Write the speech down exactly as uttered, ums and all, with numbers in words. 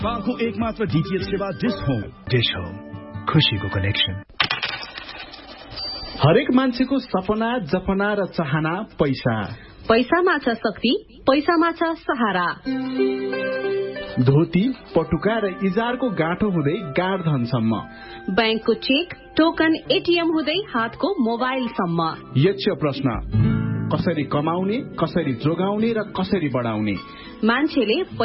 नेपालको एकमात्र डीटीएच सेवा डिश होम। डिश होम, खुशीको कनेक्सन। हरेक मान्छेको सपना, जपना र चाहना पैसा। पैसामा छ शक्ति, पैसामा छ सहारा। धोती, पटुका र इजारको गाँठो हुँदै गाड धनसम्म, बैंकको चेक, टोकन, एटीएम हुँदै हातको मोबाइलसम्म। यक्ष प्रश्न, कसरी कमाउने, कसरी जोगाउने र कसरी बढाउने? मान्छेले